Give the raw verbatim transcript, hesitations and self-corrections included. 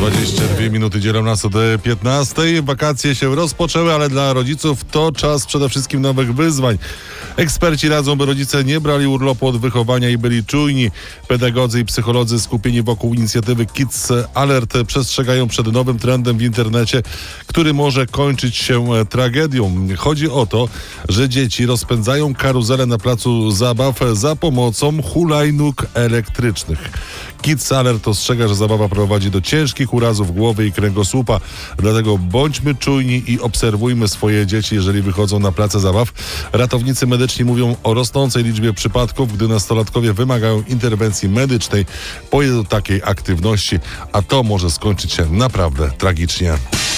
dwadzieścia dwie minuty dzielą nas od piętnastej. Wakacje się rozpoczęły, ale dla rodziców to czas przede wszystkim nowych wyzwań. Eksperci radzą, by rodzice nie brali urlopu od wychowania i byli czujni. Pedagodzy i psycholodzy skupieni wokół inicjatywy Kids Alert przestrzegają przed nowym trendem w internecie, który może kończyć się tragedią. Chodzi o to, że dzieci rozpędzają karuzelę na placu zabaw za pomocą hulajnóg elektrycznych. Kids Alert ostrzega, że zabawa prowadzi do ciężkich urazów głowy i kręgosłupa. Dlatego bądźmy czujni i obserwujmy swoje dzieci, jeżeli wychodzą na place zabaw. Ratownicy medyczni mówią o rosnącej liczbie przypadków, gdy nastolatkowie wymagają interwencji medycznej po takiej aktywności, a to może skończyć się naprawdę tragicznie.